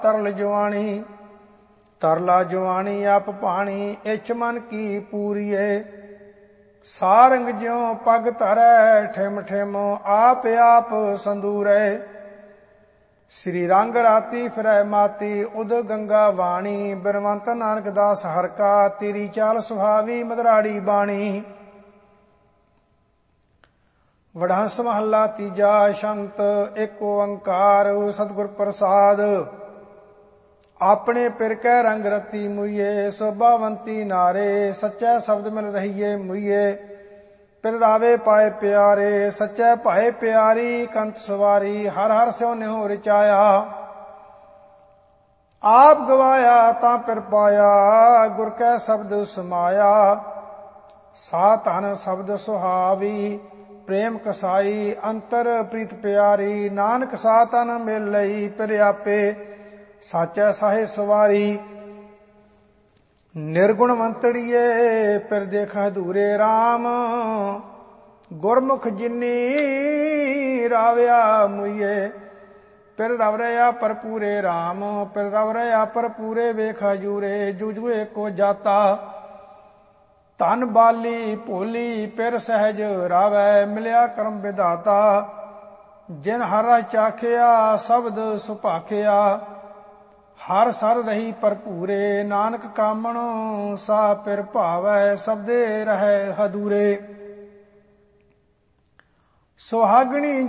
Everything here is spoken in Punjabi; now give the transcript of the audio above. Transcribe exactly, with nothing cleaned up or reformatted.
ਤਰਲ ਜਵਾਨੀ ਤਰਲਾ ਜਵਾਨੀ ਆਪ ਪਾਣੀ ਇਛ ਮਨ ਕੀ ਪੂਰੀਏ। ਸਾਰੰਗ ਜਿਉ ਪਗ ਧਰੈ ਠਿਮ ਠਿਮ ਆਪ ਆਪ ਸੰਦੂਰੈ। ਸ੍ਰੀ ਰੰਗ ਰਾਤੀ ਫਿਰੈ ਮਾਤੀ ਉਦ ਗੰਗਾ ਵਾਣੀ। ਬਿਰਵੰਤ ਨਾਨਕ ਦਾਸ ਹਰਿ ਕਾ ਤੇਰੀ ਚਾਲ ਸੁਹਾਵੀ ਮਧੁਰਾੜੀ ਬਾਣੀ। ਵਡਹੰਸ ਮਹੱਲਾ ਤੀਜਾ ਸ਼ੰਤ ਏਕ ਓੰਕਾਰ ਸਤਿਗੁਰ ਪ੍ਰਸਾਦ। ਆਪਣੇ ਪਿਰ ਕੈ ਰੰਗ ਰਤੀ ਮੁਈਏ ਸੋਭਾਵੰਤੀ ਨਾਰੇ। ਸੱਚੈ ਸ਼ਬਦ ਮਿਲ ਰਹੀਏ ਮੁਈਏ ਪਿਰ ਰਾਵੇ ਪਾਏ ਪਿਆਰੇ। ਸੱਚੈ ਭਾਏ ਪਿਆਰੀ ਕੰਤ ਸਵਾਰੀ ਹਰ ਹਰ ਸਿਉ ਨਿਹੁ ਰਚਾਇਆ। ਆਪ ਗਵਾਇਆ ਤਾਂ ਪਿਰ ਪਾਇਆ ਗੁਰ ਕੈ ਸ਼ਬਦ ਸਮਾਇਆ। ਸਾ ਧਨ ਸ਼ਬਦ ਸੁਹਾਵੀ ਪ੍ਰੇਮ ਕਸਾਈ ਅੰਤਰ ਪ੍ਰੀਤ ਪਿਆਰੀ। ਨਾਨਕ ਸਾ ਤਨ ਮਿਲ ਲਈ ਪਿਰ ਆਪੇ ਸਾਚੈ ਸਾਹੇ ਸਵਾਰੀ। ਨਿਰਗੁਣਵੰਤੜੀਏ ਪਿਰ ਦੇਖ ਅਧੂਰੇ ਰਾਮ। ਗੁਰਮੁਖ ਜਿਨੀ ਰਾਵਿਆ ਮੁਈਏ ਪਿਰ ਰਵ ਰਿਆ ਭਰਪੂਰੇ ਰਾਮ। ਪਿਰ ਰਵ ਰਿਆ ਭਰਪੂਰੇ ਵੇਖ ਹਜੂਰੇ ਜੁਜੂ ਏਕੋ ਜਾਤਾ। ਧਨ ਬਾਲੀ ਭੋਲੀ ਪਿਰ ਸਹਿਜ ਰਾਵੈ ਮਿਲਿਆ ਕਰਮ ਵਿਧਾਤਾ। ਜਿਨ ਹਰ ਰਸ ਚਾਖਿਆ ਸ਼ਬਦ ਸੁਭਾਖਿਆ ਹਰ ਸਰ ਰਹੀ ਭਰਪੂਰੇ। ਨਾਨਕ ਕਾਮਣ ਸਾ ਪਿਰ ਭਾਵੈ ਸਬਦੇ ਰਹਿ ਹਦੂਰੇ। ਸੁਹਾਗਣੀ